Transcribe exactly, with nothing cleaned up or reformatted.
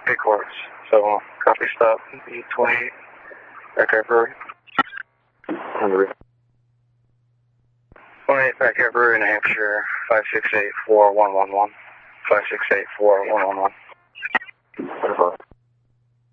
Big Horse. So, copy stop, E twenty-eight, Backyard Brewery. twenty-eight Backyard Brewery, New Hampshire, five six eight four one one one. five six eight four one one one.